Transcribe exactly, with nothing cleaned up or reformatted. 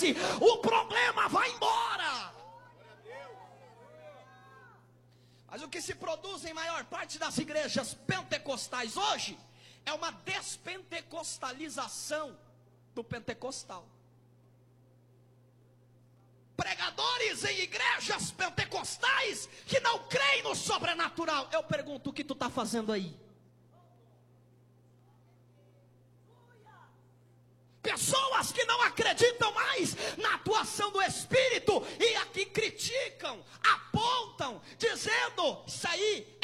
acontece, o problema vai embora. Mas o que se produz em maior parte das igrejas pentecostais hoje é uma despentecostalização do pentecostal. Pregadores em igrejas pentecostais que não creem no sobrenatural. Eu pergunto, o que tu está fazendo aí? Pessoas que não acreditam mais na atuação do Espírito e aqui criticam, apontam, dizendo: isso aí